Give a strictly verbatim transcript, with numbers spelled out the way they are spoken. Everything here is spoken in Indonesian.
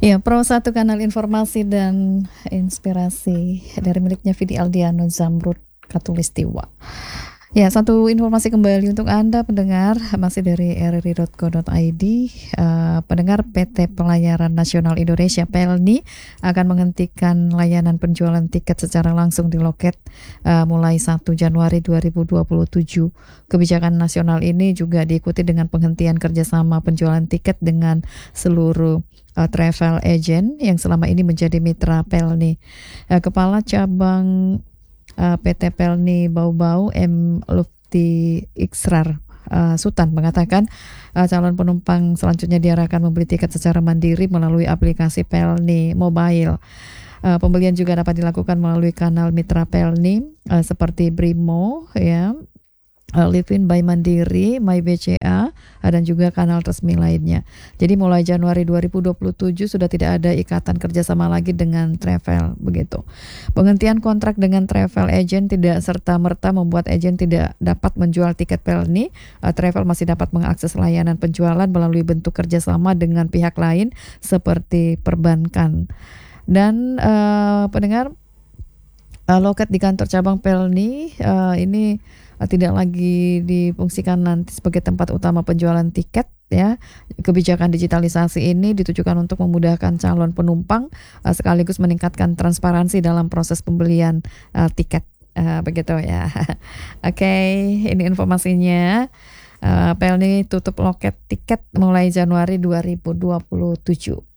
Ya, Pro satu kanal informasi dan inspirasi dari miliknya Vidi Aldiano Zamrud Katulistiwa. Ya, satu informasi kembali untuk Anda pendengar, masih dari r r i dot co dot i d. Uh, pendengar, P T Pelayaran Nasional Indonesia P L N I akan menghentikan layanan penjualan tiket secara langsung di loket uh, mulai satu Januari dua ribu dua puluh tujuh. Kebijakan nasional ini juga diikuti dengan penghentian kerjasama penjualan tiket dengan seluruh uh, travel agent yang selama ini menjadi mitra P L N I. Uh, Kepala Cabang Uh, P T P L N I Bau-Bau M. Lutfi Iksrar uh, Sutan mengatakan uh, calon penumpang selanjutnya diarahkan membeli tiket secara mandiri melalui aplikasi P L N I Mobile. Uh, pembelian juga dapat dilakukan melalui kanal mitra P L N I uh, seperti Brimo, ya, uh, Livin by Mandiri, My B C A, dan juga kanal resmi lainnya. Jadi mulai Januari dua ribu dua puluh tujuh sudah tidak ada ikatan kerjasama lagi dengan travel, begitu. Penghentian kontrak dengan travel agent tidak serta-merta membuat agent tidak dapat menjual tiket P L N I. Uh, travel masih dapat mengakses layanan penjualan melalui bentuk kerjasama dengan pihak lain seperti perbankan. Dan uh, pendengar, uh, loket di kantor cabang P L N I uh, ini tidak lagi difungsikan nanti sebagai tempat utama penjualan tiket, ya. Kebijakan digitalisasi ini ditujukan untuk memudahkan calon penumpang uh, sekaligus meningkatkan transparansi dalam proses pembelian uh, tiket, uh, begitu ya. Oke, okay, ini informasinya. uh, P L N I tutup loket tiket mulai Januari dua ribu dua puluh tujuh.